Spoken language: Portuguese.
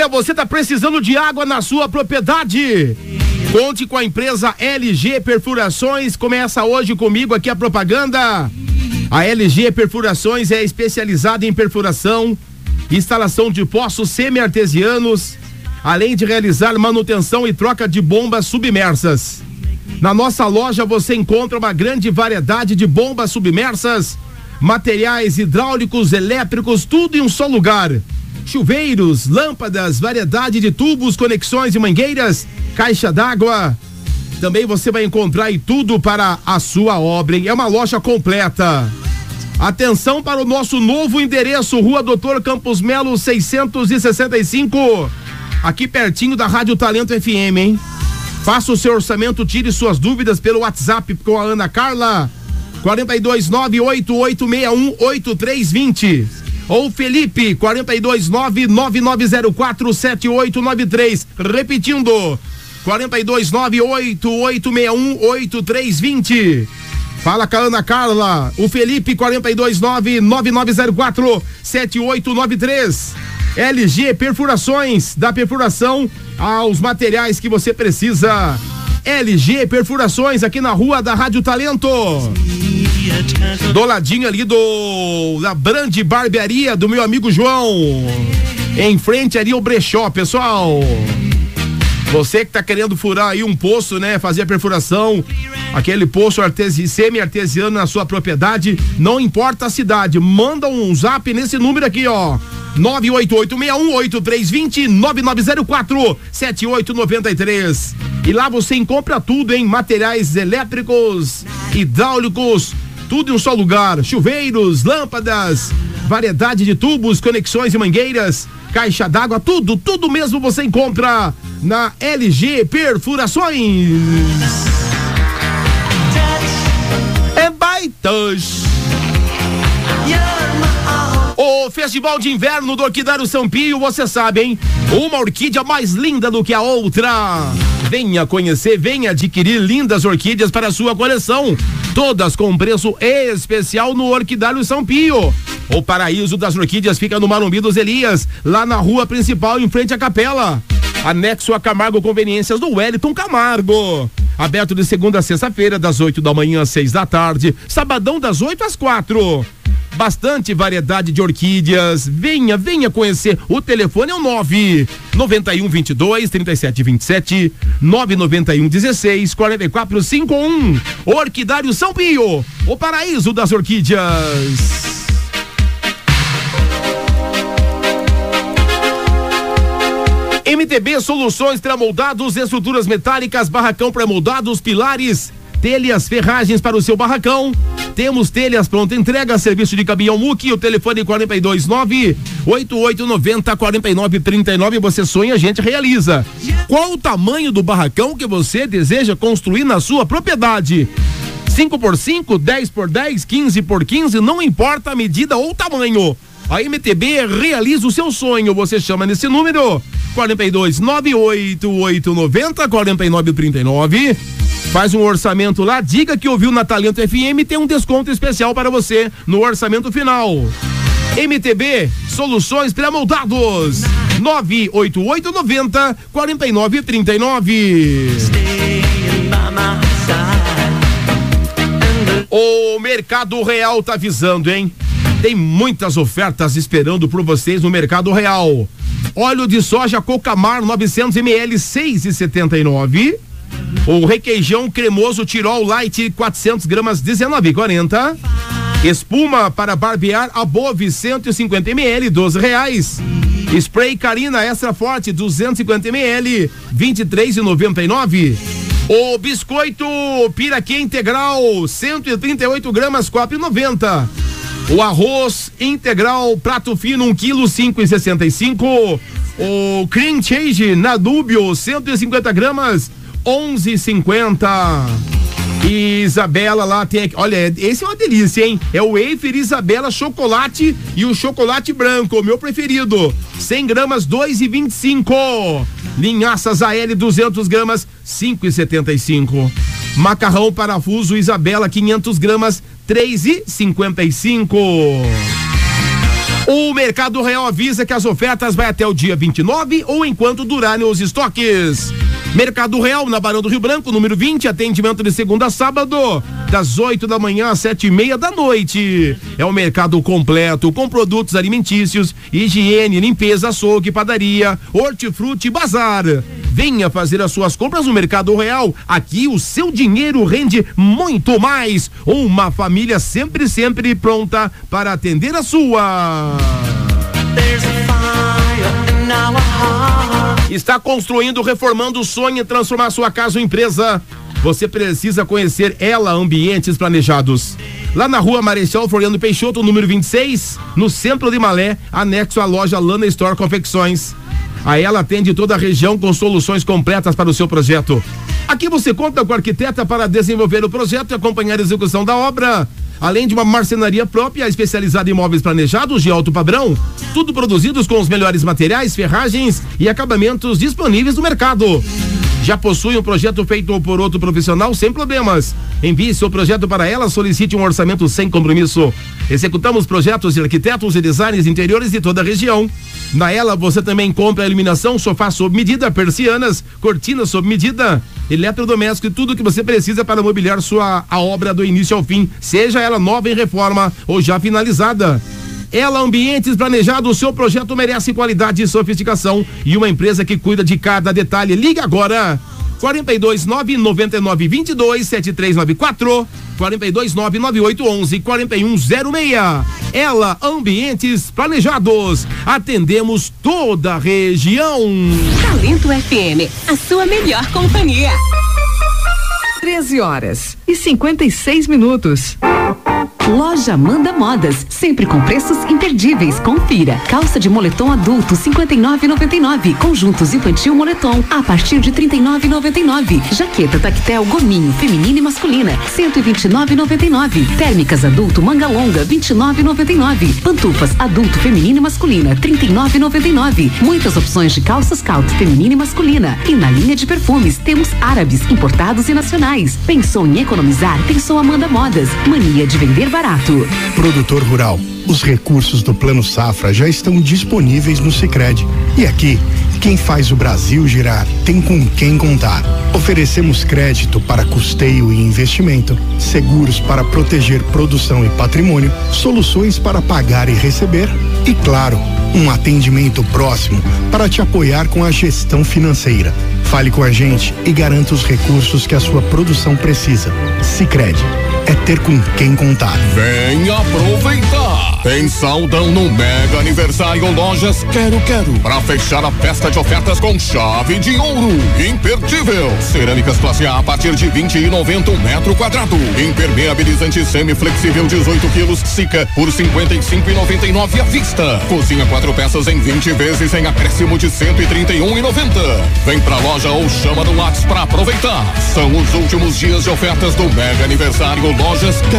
Olha, você tá precisando de água na sua propriedade? Conte com a empresa LG Perfurações. Começa hoje comigo aqui a propaganda. A LG Perfurações é especializada em perfuração, instalação de poços semi-artesianos, além de realizar manutenção e troca de bombas submersas. Na nossa loja você encontra uma grande variedade de bombas submersas, materiais hidráulicos, elétricos, tudo em um só lugar. Chuveiros, lâmpadas, variedade de tubos, conexões e mangueiras, caixa d'água. Também você vai encontrar aí tudo para a sua obra, hein? É uma loja completa. Atenção para o nosso novo endereço, Rua Doutor Campos Melo 665, aqui pertinho da Rádio Talento FM, hein? Faça o seu orçamento, tire suas dúvidas pelo WhatsApp com a Ana Carla, 42988618320. Ou Felipe, 42999047893. Repetindo, 42988618320. Fala com a Ana Carla. O Felipe, 42999047893. LG Perfurações, da perfuração aos materiais que você precisa. LG Perfurações, aqui na Rua da Rádio Talento, do ladinho ali da Brande Barbearia do meu amigo João, em frente ali ao brechó, pessoal. Você que tá querendo furar aí um poço, né, fazer a perfuração, aquele poço semi-artesiano na sua propriedade, não importa a cidade, manda um zap nesse número aqui, ó, 988618320, 99047893. E lá você encontra tudo, em materiais elétricos, hidráulicos, tudo em um só lugar. Chuveiros, lâmpadas, variedade de tubos, conexões e mangueiras, caixa d'água, tudo mesmo você encontra na LG Perfurações. É baitas. O Festival de Inverno do Orquidário São Pio, você sabe, hein? Uma orquídea mais linda do que a outra. Venha conhecer, venha adquirir lindas orquídeas para a sua coleção. Todas com preço especial no Orquidário São Pio. O paraíso das orquídeas fica no Marumbi dos Elias, lá na rua principal, em frente à capela. Anexo a Camargo Conveniências do Wellington Camargo. Aberto de segunda a sexta-feira, das 8 da manhã às 6 da tarde. Sabadão, das 8 às 4. Bastante variedade de orquídeas. Venha conhecer. O telefone é o 991223727, 991164451. Orquidário São Pio, o paraíso das orquídeas. MTB Soluções Pré-moldados, estruturas metálicas, barracão pré-moldados, pilares, telhas, ferragens para o seu barracão. Temos telhas pronta entrega, serviço de caminhão Muki, o telefone 429-8890-4939. Você sonha, a gente realiza. Qual o tamanho do barracão que você deseja construir na sua propriedade? 5x5, 10x10, 15x15, não importa a medida ou o tamanho. A MTB realiza o seu sonho. Você chama nesse número 429-8890-4939. Faz um orçamento lá, diga que ouviu na Talento FM, tem um desconto especial para você no orçamento final. MTB Soluções Pré-moldados, 98890-4939. O Mercado Real tá avisando, hein? Tem muitas ofertas esperando por vocês no Mercado Real. Óleo de soja Cocamar 900 ml 6,79. O requeijão cremoso Tirol Light 400 gramas 19,40. Espuma para barbear Above 150 ml R$12. Spray Carina Extra Forte 250 ml 23,99. O biscoito Piraquê Integral 138 gramas 4,90. O arroz integral prato fino 1 kg 5,65. O cream cheese Nadúbio 150 gramas 11,50. E Isabela lá tem, olha, esse é uma delícia, hein? É o Wafer Isabela chocolate e o chocolate branco, o meu preferido, 100 gramas 2,25. Linhaças AL 200 gramas 5,75. Macarrão parafuso Isabela 500 gramas 3,55. O Mercado Real avisa que as ofertas vai até o dia 29 ou enquanto durarem os estoques. Mercado Real, na Barão do Rio Branco, número 20, atendimento de segunda a sábado, das 8 da manhã às 7:30 da noite. É um mercado completo, com produtos alimentícios, higiene, limpeza, açougue, padaria, hortifruti e bazar. Venha fazer as suas compras no Mercado Real. Aqui o seu dinheiro rende muito mais. Uma família sempre pronta para atender a sua. Está construindo, reformando, sonha em transformar sua casa ou empresa? Você precisa conhecer Ela Ambientes Planejados. Lá na rua Marechal Floriano Peixoto, número 26, no centro de Malé, anexo à loja Lana Store Confecções. A Ela atende toda a região com soluções completas para o seu projeto. Aqui você conta com a arquiteta para desenvolver o projeto e acompanhar a execução da obra. Além de uma marcenaria própria especializada em móveis planejados de alto padrão, tudo produzidos com os melhores materiais, ferragens e acabamentos disponíveis no mercado. Já possui um projeto feito por outro profissional sem problemas? Envie seu projeto para Ela, solicite um orçamento sem compromisso. Executamos projetos de arquitetos e designers interiores de toda a região. Na Ela você também compra a iluminação, sofá sob medida, persianas, cortinas sob medida, eletrodoméstico e tudo o que você precisa para mobiliar a obra do início ao fim, seja ela nova em reforma ou já finalizada. Ela Ambientes Planejados, o seu projeto merece qualidade e sofisticação e uma empresa que cuida de cada detalhe. Liga agora. 429-9922-7394, 429-9811-4106. Ela Ambientes Planejados. Atendemos toda a região. Talento FM, a sua melhor companhia. 13h56. Loja Amanda Modas, sempre com preços imperdíveis. Confira. Calça de moletom adulto, R$ 59,99. Conjuntos infantil moletom, a partir de R$ 39,99. Jaqueta tactel gominho, feminina e masculina, R$ 129,99. Térmicas adulto manga longa, R$ 29,99. Pantufas adulto feminina e masculina, R$ 39,99. Muitas opções de calças Caut feminina e masculina. E na linha de perfumes temos árabes, importados e nacionais. Pensou em economizar? Pensou Amanda Modas. Mania de vender barato. Produtor rural, os recursos do Plano Safra já estão disponíveis no Sicredi. E aqui, quem faz o Brasil girar tem com quem contar. Oferecemos crédito para custeio e investimento, seguros para proteger produção e patrimônio, soluções para pagar e receber e, claro, um atendimento próximo para te apoiar com a gestão financeira. Fale com a gente e garanta os recursos que a sua produção precisa. Sicredi, é ter com quem contar. Vem aproveitar! Tem saldão no Mega Aniversário Lojas Quero. Pra fechar a festa de ofertas com chave de ouro. Imperdível! Cerâmicas classe A partir de R$20,90 um metro quadrado. Impermeabilizante semiflexível 18 quilos Sica por R$55,99 à vista. Cozinha 4 peças em 20 vezes em acréscimo de R$131,90. Vem pra loja ou chama no WhatsApp pra aproveitar. São os últimos dias de ofertas do Mega Aniversário Lojas